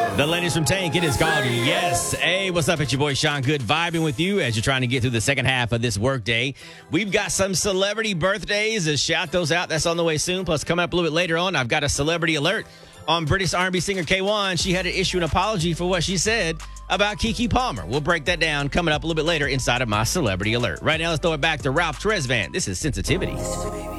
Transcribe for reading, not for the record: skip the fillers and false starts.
The ladies from Tank, it is called Yes. Hey, what's up? It's your boy Sean Good vibing with you as you're trying to get through the second half of this workday. We've got some celebrity birthdays. Shout those out. That's on the way soon. Plus, coming up a little bit later on, I've got a celebrity alert on British R&B singer K1. She had to issue an apology for what she said about Keke Palmer. We'll break that down coming up a little bit later inside of my celebrity alert. Right now, let's throw it back to Ralph Tresvant. This is Sensitivity.